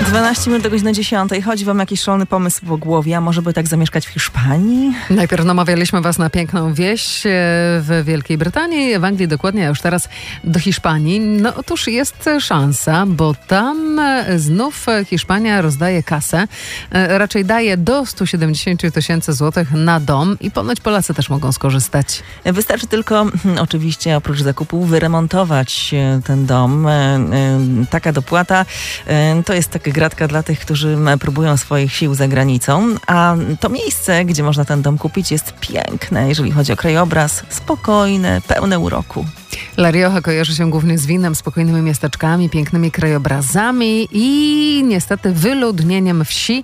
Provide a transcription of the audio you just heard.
12 minut do godziny 10. Chodzi wam jakiś szalony pomysł po głowie, a może by tak zamieszkać w Hiszpanii? Najpierw namawialiśmy was na piękną wieś w Wielkiej Brytanii, w Anglii dokładnie, a już teraz do Hiszpanii. No otóż jest szansa, bo tam znów Hiszpania rozdaje kasę. Raczej daje do 170 000 złotych na dom i ponoć Polacy też mogą skorzystać. Wystarczy tylko oczywiście oprócz zakupów wyremontować ten dom. Taka dopłata to jest taka gratka dla tych, którzy próbują swoich sił za granicą, a to miejsce, gdzie można ten dom kupić, jest piękne, jeżeli chodzi o krajobraz, spokojne, pełne uroku. La Rioja kojarzy się głównie z winem, spokojnymi miasteczkami, pięknymi krajobrazami i niestety wyludnieniem wsi.